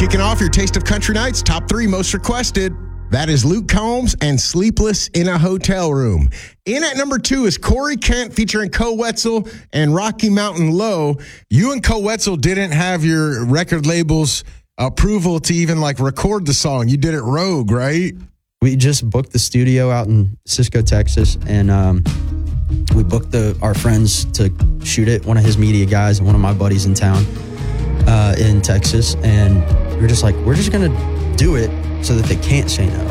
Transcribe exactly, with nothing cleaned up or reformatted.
Kicking off your Taste of Country Nights, top three most requested. That is Luke Combs and Sleepless in a Hotel Room. In at number two is Corey Kent featuring Koe Wetzel and Rocky Mountain Low. You and Koe Wetzel didn't have your record label's approval to even like record the song. You did it rogue, right? We just booked the studio out in Cisco, Texas, and um, we booked the our friends to shoot it, one of his media guys and one of my buddies in town uh, in Texas. And we were just like, we're just going to do it so that they can't say no.